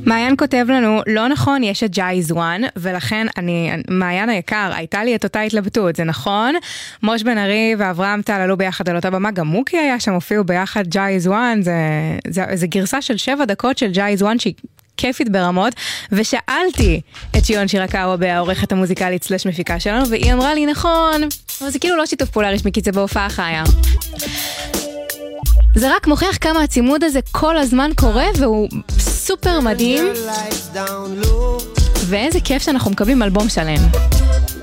מעיין כותב לנו, לא נכון, יש את ג'ייז וואן, ולכן מעיין היקר, הייתה לי את אותה התלבטות, זה נכון? מוש בן ארי ואברהם טל עלו ביחד על אותה במה, גם מוקי היה שם, הופיעו ביחד ג'ייז וואן, זה גרסה של 7 דקות של ג'ייז וואן, שהיא כיפית ברמות, ושאלתי את שיון שירקאו, העורכת המוזיקלית סלש מפיקה שלנו, והיא אמרה לי, נכון, אבל זה כאילו לא שיתוף פעולה רשמי, כי זה בהופעה חיה. זה רק מוכיח כמה הצימוד הזה כל הזמן קורה, והוא סופר מדהים, ואיזה כיף שאנחנו מקבלים אלבום שלם.